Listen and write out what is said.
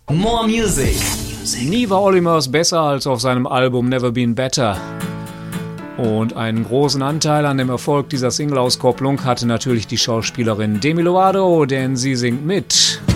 More Music. Nie war Olimers besser als auf seinem Album Never Been Better. Und einen großen Anteil an dem Erfolg dieser Single-Auskopplung hatte natürlich die Schauspielerin Demi Lovato, denn sie singt mit.